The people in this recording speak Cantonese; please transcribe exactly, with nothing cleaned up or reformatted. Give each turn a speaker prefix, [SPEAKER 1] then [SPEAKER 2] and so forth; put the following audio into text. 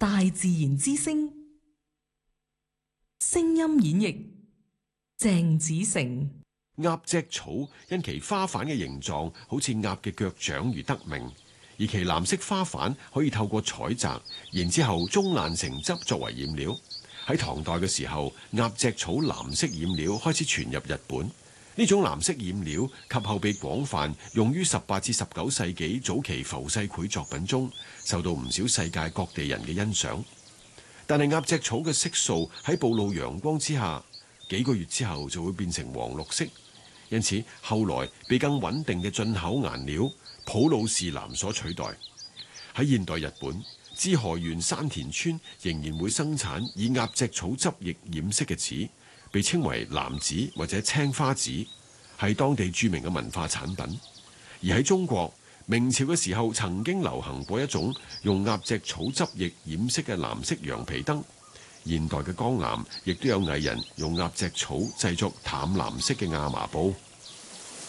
[SPEAKER 1] 大自然之聲，聲音演繹鄭子誠。
[SPEAKER 2] 鴨脊草因其花瓣嘅形狀好似鴨嘅腳掌而得名，而其藍色花瓣可以透過採摘，然之後中爛成汁作為染料。喺唐代嘅時候，鴨脊草藍色染料開始傳入日本。呢種藍色染料及後被廣泛用於十八至十九世紀早期浮世繪作品中，受到唔少世界各地人嘅欣賞。但係鴨脊草嘅色素喺暴露陽光之下，幾個月之後就會變成黃綠色，因此後來被更穩定嘅進口顏料普魯士藍所取代。喺現代日本，滋賀縣山田村仍然會生產以鴨脊草汁液染色嘅紙，被稱為藍紙或者青花紙，係當地著名嘅文化產品。而喺中國，明朝嘅時候曾經流行過一種用鴨脊草汁液染色嘅藍色羊皮燈。現代嘅江南亦都有藝人用鴨脊草製作淡藍色嘅亞麻布。